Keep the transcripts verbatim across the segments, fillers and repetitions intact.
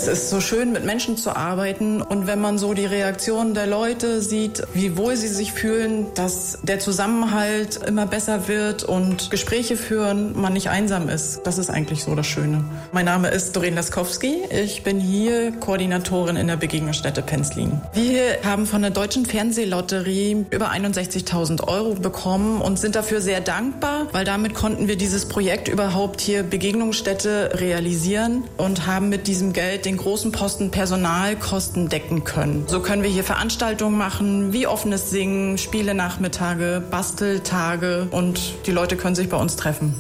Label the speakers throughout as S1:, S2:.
S1: Es ist so schön, mit Menschen zu arbeiten. Und wenn man so die Reaktionen der Leute sieht, wie wohl sie sich fühlen, dass der Zusammenhalt immer besser wird und Gespräche führen, man nicht einsam ist. Das ist eigentlich so das Schöne. Mein Name ist Doreen Laskowski. Ich bin hier Koordinatorin in der Begegnungsstätte Penzlin. Wir haben von der Deutschen Fernsehlotterie über einundsechzigtausend Euro bekommen und sind dafür sehr dankbar, weil damit konnten wir dieses Projekt überhaupt hier Begegnungsstätte realisieren und haben mit diesem Geld den großen Posten Personalkosten decken können. So können wir hier Veranstaltungen machen, wie offenes Singen, Spielenachmittage, Basteltage und die Leute können sich bei uns treffen.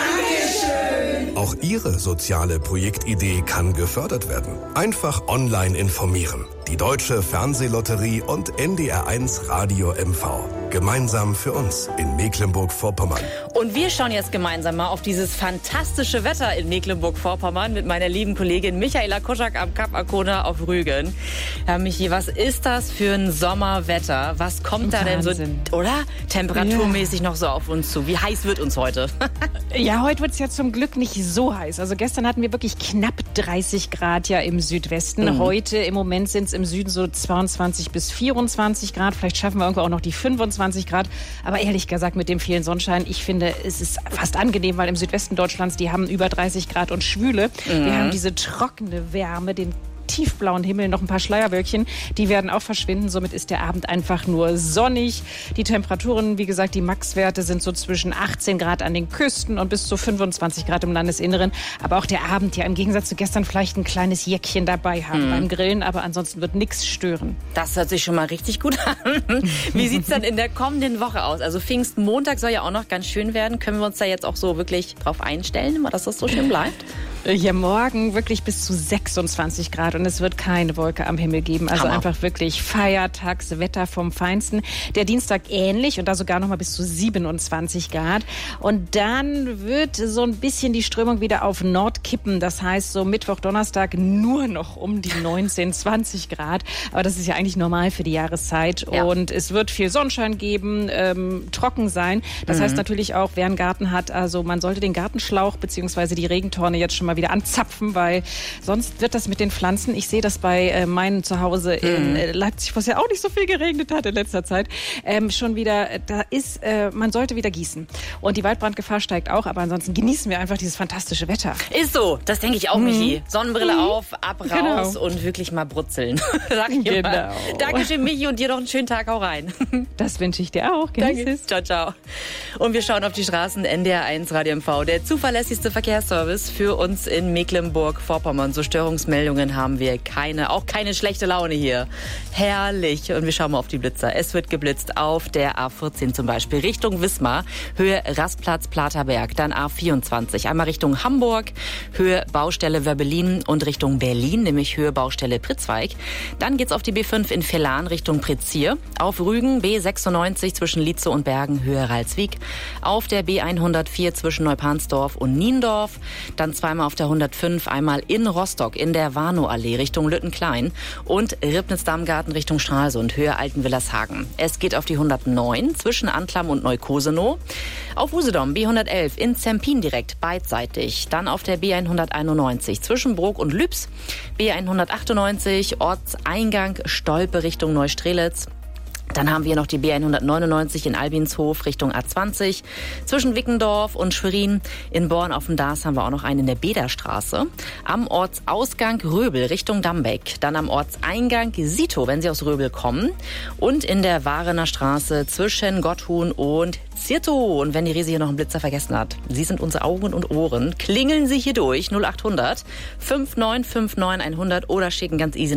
S2: Dankeschön! Auch Ihre soziale Projektidee kann gefördert werden. Einfach online informieren. Die Deutsche Fernsehlotterie und N D R eins Radio M V. Gemeinsam für uns in Mecklenburg-Vorpommern.
S3: Und wir schauen jetzt gemeinsam mal auf dieses fantastische Wetter in Mecklenburg-Vorpommern mit meiner lieben Kollegin Michaela Kuschak am Kap Arkona auf Rügen. Herr Michi, was ist das für ein Sommerwetter? Was kommt da
S4: Wahnsinn.
S3: denn so, oder? Temperaturmäßig ja. noch so auf uns zu. Wie heiß wird uns heute?
S4: Ja, heute wird es ja zum Glück nicht so heiß. Also gestern hatten wir wirklich knapp dreißig Grad ja im Südwesten. Mhm. Heute im Moment sind es im Süden so zweiundzwanzig bis vierundzwanzig Grad. Vielleicht schaffen wir irgendwo auch noch die fünfundzwanzig Grad. Aber ehrlich gesagt, mit dem vielen Sonnenschein, ich finde, es ist fast angenehm, weil im Südwesten Deutschlands, die haben über dreißig Grad und Schwüle. Mhm. Wir haben diese trockene Wärme, den tiefblauen Himmel, noch ein paar Schleierwölkchen, die werden auch verschwinden. Somit ist der Abend einfach nur sonnig. Die Temperaturen, wie gesagt, die Maxwerte sind so zwischen achtzehn Grad an den Küsten und bis zu fünfundzwanzig Grad im Landesinneren. Aber auch der Abend, ja, im Gegensatz zu gestern vielleicht ein kleines Jäckchen dabei haben mhm. beim Grillen, aber ansonsten wird nichts stören. Das
S3: hört sich schon mal richtig gut an. Wie sieht es dann in der kommenden Woche aus? Also Pfingstmontag soll ja auch noch ganz schön werden. Können wir uns da jetzt auch so wirklich drauf einstellen, dass das so schön bleibt?
S4: Ja, morgen wirklich bis zu sechsundzwanzig Grad und es wird keine Wolke am Himmel geben. Also Hammer. Einfach wirklich Feiertagswetter vom Feinsten. Der Dienstag ähnlich und da sogar noch mal bis zu siebenundzwanzig Grad. Und dann wird so ein bisschen die Strömung wieder auf Nord kippen. Das heißt so Mittwoch, Donnerstag nur noch um die neunzehn, zwanzig Grad. Aber das ist ja eigentlich normal für die Jahreszeit. Ja. Und es wird viel Sonnenschein geben, ähm, trocken sein. Das mhm. heißt natürlich auch, wer einen Garten hat, also man sollte den Gartenschlauch bzw. die Regentonne jetzt schon mal wieder anzapfen, weil sonst wird das mit den Pflanzen, ich sehe das bei äh, meinen zu Hause in äh, Leipzig, wo es ja auch nicht so viel geregnet hat in letzter Zeit, ähm, schon wieder, da ist, äh, man sollte wieder gießen. Und die Waldbrandgefahr steigt auch, aber ansonsten genießen wir einfach dieses fantastische Wetter.
S3: Ist so, das denke ich auch, mhm. Michi. Sonnenbrille mhm. auf, ab, raus genau. und wirklich mal brutzeln. Sag ich genau. mal. Dankeschön, Michi, und dir noch einen schönen Tag, hau rein.
S4: Das wünsche ich dir auch. Genieß
S3: Danke.
S4: es.
S3: Ciao, ciao. Und wir schauen auf die Straßen. N D R eins Radio M V, der zuverlässigste Verkehrsservice für uns in Mecklenburg-Vorpommern. So Störungsmeldungen haben wir keine, auch keine schlechte Laune hier. Herrlich. Und wir schauen mal auf die Blitzer. Es wird geblitzt auf der A vierzehn zum Beispiel Richtung Wismar, Höhe Rastplatz Platerberg, dann A vierundzwanzig, einmal Richtung Hamburg, Höhe Baustelle Wörbelin und Richtung Berlin, nämlich Höhe Baustelle Pritzweig. Dann geht's auf die B fünf in Vellan Richtung Prizier, auf Rügen B sechsundneunzig zwischen Lietzow und Bergen, Höhe Ralswiek, auf der B hundertvier zwischen Neupansdorf und Niendorf, dann zweimal auf der hundertfünf, einmal in Rostock in der Warnow-Allee Richtung Lüttenklein und Ribnitz-Damgarten Richtung Stralsund, Höhe Altenwillershagen. Es geht auf die hundertneun zwischen Antlam und Neukosenow, auf Usedom B hundertelf in Zempin direkt beidseitig, dann auf der B hunderteinundneunzig zwischen Brok und Lübs, B hundertachtundneunzig Ortseingang Stolpe Richtung Neustrelitz. Dann haben wir noch die B hundertneunundneunzig in Albinshof Richtung A zwanzig. Zwischen Wickendorf und Schwerin in Born auf dem Dars haben wir auch noch einen in der Bederstraße. Am Ortsausgang Röbel Richtung Dambeck. Dann am Ortseingang Sito, wenn Sie aus Röbel kommen. Und in der Warener Straße zwischen Gotthuhn und Zirtow. Und wenn die Riese hier noch einen Blitzer vergessen hat, Sie sind unsere Augen und Ohren. Klingeln Sie hier durch null achthundert fünfundneunzig neunundfünfzig hundert oder schicken ganz easy